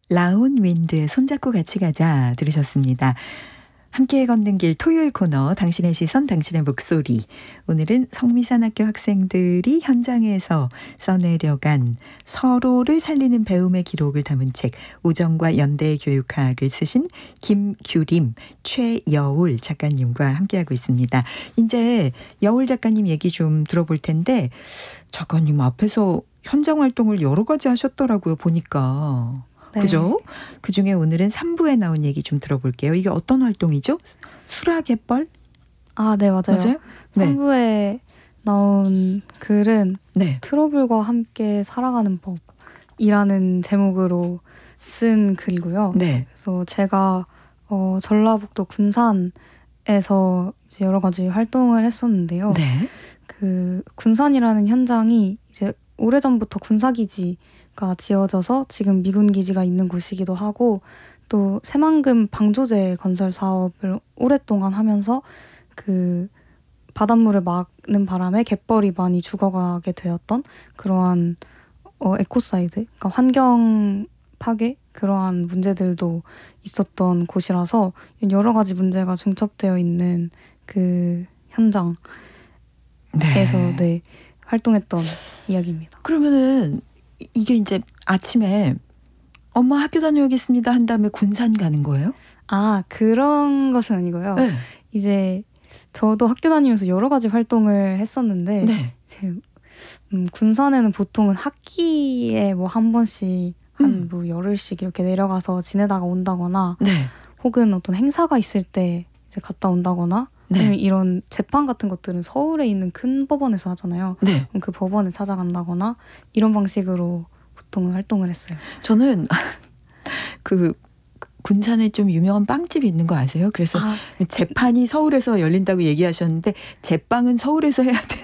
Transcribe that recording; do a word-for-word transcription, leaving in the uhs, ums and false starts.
라온 윈드의 손잡고 같이 가자 들으셨습니다. 함께 걷는 길 토요일 코너 당신의 시선 당신의 목소리. 오늘은 성미산학교 학생들이 현장에서 써내려간 서로를 살리는 배움의 기록을 담은 책 우정과 연대 교육학을 쓰신 김규림, 최여울 작가님과 함께하고 있습니다. 이제 여울 작가님 얘기 좀 들어볼 텐데 작가님 앞에서 현장 활동을 여러 가지 하셨더라고요. 보니까. 네. 그죠? 그중에 오늘은 삼 부에 나온 얘기 좀 들어볼게요. 이게 어떤 활동이죠? 수라갯벌? 아, 네, 맞아요. 맞아요? 네. 삼 부에 나온 글은 네. 트러블과 함께 살아가는 법이라는 제목으로 쓴 글이고요. 네. 그래서 제가 어, 전라북도 군산에서 이제 여러 가지 활동을 했었는데요. 네. 그 군산이라는 현장이 이제 오래전부터 군사기지가 지어져서 지금 미군 기지가 있는 곳이기도 하고 또 새만금 방조제 건설 사업을 오랫동안 하면서 그 바닷물을 막는 바람에 갯벌이 많이 죽어가게 되었던 그러한 어, 에코사이드, 그러니까 환경 파괴 그러한 문제들도 있었던 곳이라서 여러 가지 문제가 중첩되어 있는 그 현장에서 네. 네, 활동했던 이야기입니다. 그러면은 이게 이제 아침에 엄마 학교 다녀오겠습니다 한 다음에 군산 가는 거예요? 아, 그런 것은 아니고요. 네. 이제 저도 학교 다니면서 여러 가지 활동을 했었는데 네. 이제 음, 군산에는 보통은 학기에 뭐 한 번씩 한 뭐 음. 열흘씩 이렇게 내려가서 지내다가 온다거나 네. 혹은 어떤 행사가 있을 때 이제 갔다 온다거나 네. 아니면 이런 재판 같은 것들은 서울에 있는 큰 법원에서 하잖아요. 네. 그럼 그 법원에 찾아간다거나 이런 방식으로 보통은 활동을 했어요. 저는 그 군산에 좀 유명한 빵집이 있는 거 아세요? 그래서 아, 재판이 서울에서 열린다고 얘기하셨는데 제빵은 서울에서 해야 돼.